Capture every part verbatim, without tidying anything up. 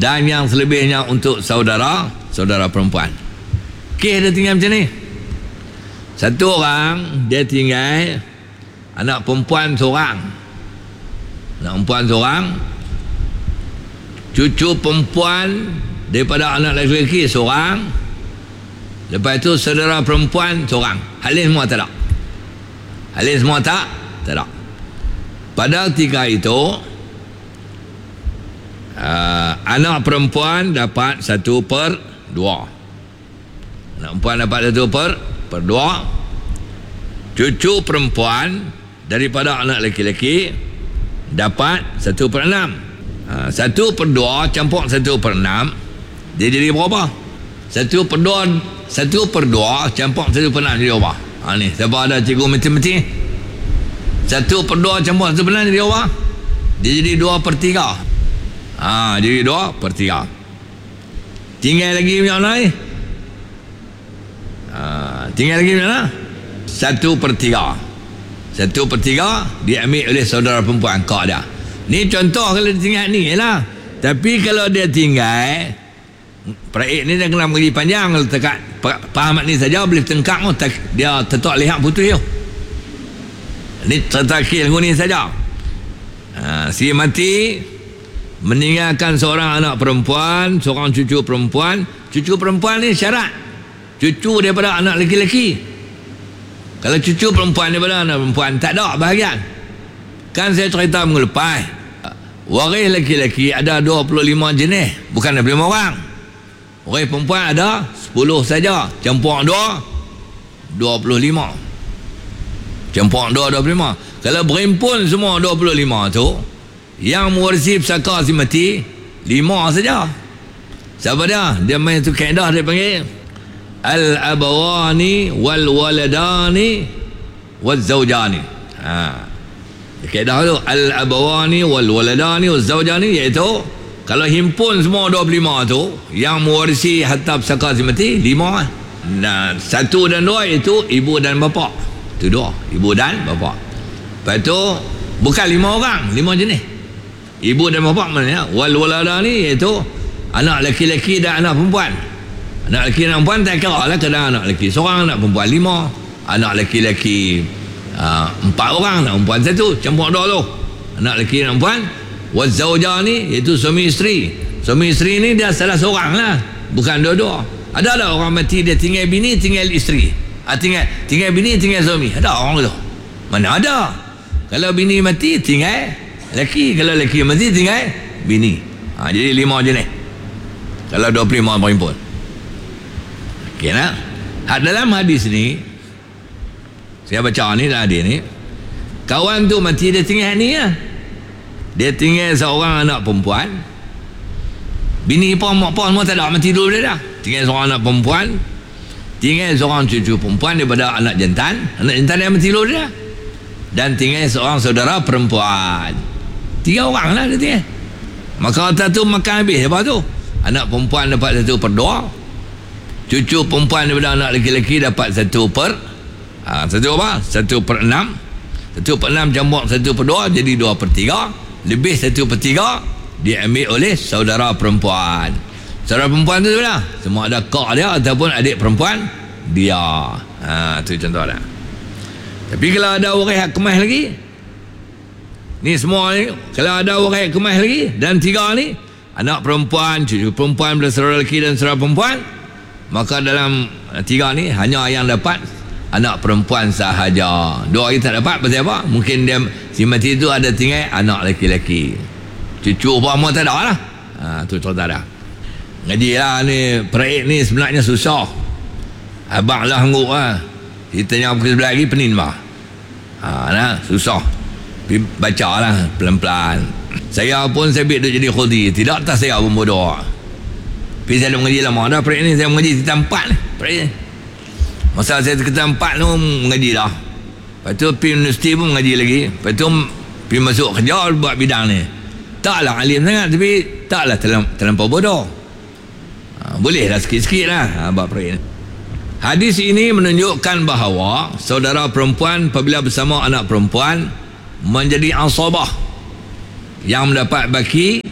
dan yang selebihnya untuk saudara saudara perempuan. Kes dia tinggal macam ni. Satu orang dia tinggal anak perempuan seorang, anak perempuan seorang, cucu perempuan daripada anak lelaki seorang, lepas itu saudara perempuan seorang. Hal ini semua tak ada. Hal ini semua tak tak ada. Pada tiga itu uh, anak perempuan dapat satu per dua. Anak perempuan dapat satu per per dua. Cucu perempuan daripada anak lelaki dapat satu per enam. uh, Satu per dua campur satu per enam, dia jadi berapa? Satu per dua Satu per dua campur satu per enam jadi berapa? Ha, ni siapa ada cikgu matematik? Satu per dua campur satu per enam jadi berapa? Dia jadi dua per tiga. Ha, jadi dua per tiga. Tinggal lagi macam mana ni? Ha, tinggal lagi macam mana? Satu per tiga. Satu per tiga diambil oleh saudara perempuan kak dia. Ni contoh kalau dia tinggal ni lah. Tapi kalau dia tinggal, peraik ni dia kena mengaji panjang. Kalau tekat faham ni saja boleh tengkak oh, dia tetap lihat putus yo. Ni tertakil ni saja. Ha, si mati meninggalkan seorang anak perempuan, seorang cucu perempuan. Cucu perempuan ni syarat cucu daripada anak lelaki-lelaki. Kalau cucu perempuan daripada anak perempuan tak ada bahagian. Kan saya cerita minggu lepas, waris lelaki-lelaki ada dua puluh lima jenis, bukan dua puluh lima orang. Waris perempuan ada sepuluh saja, campur dua dua puluh lima. Campur dua dua puluh lima. Kalau berhimpun semua dua puluh lima tu, yang mewarisi pusaka si mati lima saja. Siapa dia? Dia main tu kaedah dia panggil al-abawani wal waladani wal zawjani. Ha. Kaedah tu al-abawani wal waladani wal zawjani, iaitu kalau himpun semua dua puluh lima tu, yang mewarisi harta pusaka si mati lima. Nah, satu dan dua itu ibu dan bapa. Itu dua, ibu dan bapa. Lepas tu bukan lima orang, lima jenis. Ibu dan bapa mana? Wal waladani iaitu anak lelaki-lelaki dan anak perempuan. Anak lelaki dan perempuan tak kira lah, kadang anak lelaki seorang, anak perempuan lima, anak lelaki-lelaki uh, empat orang, anak perempuan satu, campur dua tu. Anak lelaki dan perempuan. Wazawjah ni iaitu suami isteri. Suami isteri ni dia salah seorang lah, bukan dua-dua. Ada lah orang mati dia tinggal bini, tinggal isteri. Ha, tinggal tinggal bini, tinggal suami. Ada orang tu? Mana ada? Kalau bini mati tinggal lelaki, kalau lelaki mati tinggal bini. Ha, jadi lima jenis. Kalau dua puluh lima berhimpun. Okey nak? Dalam hadis ni saya baca ni dalam hadis ni, kawan tu mati dia tinggal ni lah. Dia tinggal seorang anak perempuan. Bini pun mak pun semua tak ada, mati dulu dia dah. Tinggal seorang anak perempuan, tinggal seorang cucu perempuan daripada anak jantan. Anak jantan dia mati dulu dia. Dan tinggal seorang saudara perempuan. Tiga orang lah dia tinggal. Maka harta tu makan habis apa tu? Anak perempuan dapat satu per dua, cucu perempuan daripada anak lelaki-lelaki dapat satu per ha, satu apa? Satu per enam. Satu per enam campur satu per dua jadi dua per tiga. Lebih satu per tiga diambil oleh saudara perempuan. Saudara perempuan tu sebenarnya semua ada kak dia ataupun adik perempuan dia. Ha, tu contoh dah. Tapi kalau ada orang hak kemas lagi, ni semua ni, kalau ada orang hak kemas lagi, dan tiga ni anak perempuan, cucu perempuan, saudara lelaki dan saudara perempuan, maka dalam tiga ni hanya yang dapat anak perempuan sahaja. Dua lagi tak dapat. Pasal apa? Mungkin dia si mati tu ada tinggal anak lelaki-lelaki, cucu apa tak ada lah. Ha, tu cerita dah. Ngaji lah ni, peraik ni sebenarnya susah. Abang lah angguk lah. Kita yang sebelah lagi penin bah. Ha, nah, susah. Baca lah pelan-pelan. Saya pun saya duduk jadi khudi. Tidak tak saya pun bodoh. Tapi saya dah mengaji lama dah peraik ni. Saya mengaji kita empat ni peraik ni. Masa saya kita empat tu mengaji dah. Lepas tu pergi universiti pun mengaji lagi. Lepas tu pergi masuk kerja buat bidang ni. Taklah alim sangat, tapi taklah terlampau bodoh. Ha, boleh lah sikit-sikit lah ha, buat peraik ni. Hadis ini menunjukkan bahawa saudara perempuan apabila bersama anak perempuan menjadi asabah yang mendapat baki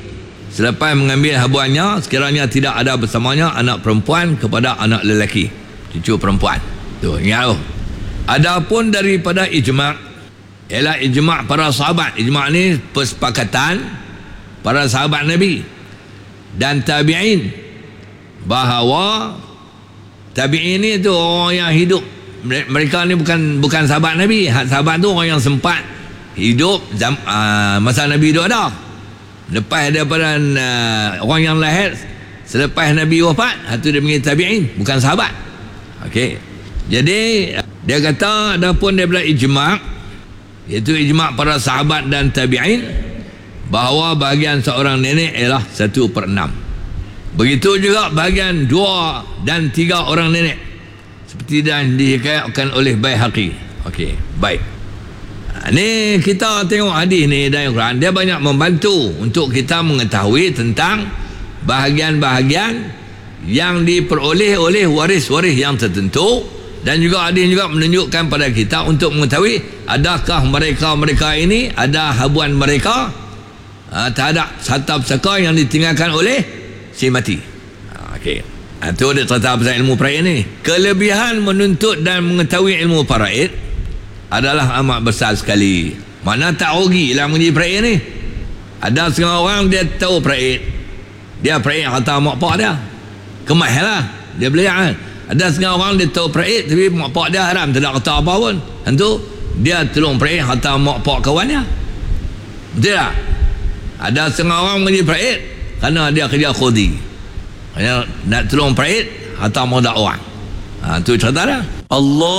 selepas mengambil habuannya, sekiranya tidak ada bersamanya anak perempuan kepada anak lelaki, cucu perempuan. Tu, ingat tu. Adapun daripada ijma', ialah ijma' para sahabat. Ijma' ni persepakatan para sahabat Nabi dan tabi'in, bahawa tabi'in ni tu orang yang hidup, mereka ni bukan bukan sahabat Nabi. Sahabat tu orang yang sempat hidup jam, uh, masa Nabi hidup ada. Lepas daripada uh, orang yang lahir selepas Nabi wafat, itu dia panggil tabi'in, bukan sahabat. Okey. Jadi dia kata adapun daripada ijma', iaitu ijma' para sahabat dan tabi'in, bahawa bahagian seorang nenek ialah satu per enam. Begitu juga bahagian dua dan tiga orang nenek, seperti yang dihikayatkan oleh Baihaqi. Okey, baik. Ni kita tengok hadis ni dari Quran, dia banyak membantu untuk kita mengetahui tentang bahagian-bahagian yang diperoleh oleh waris-waris yang tertentu, dan juga hadis juga menunjukkan pada kita untuk mengetahui adakah mereka-mereka ini ada habuan mereka uh, terhadap harta pusaka yang ditinggalkan oleh si mati. uh, Okey, itu dia cerita pasal ilmu faraid ni. Kelebihan menuntut dan mengetahui ilmu faraid adalah amat besar sekali. Mana tak rugi lah menjadi faraid ni. Ada setengah orang dia tahu faraid, dia faraid harta mak pak dia, kemas lah dia beli kan. Ada setengah orang dia tahu faraid tapi mak pak dia haram, tak ada kata apa pun. Tentu dia tolong faraid harta mak pak kawan dia. Betul tak? Ada setengah orang menjadi faraid kerana dia kerja khudi, kerana nak tolong faraid harta mak orang. Ha, tu cerita dah. Allah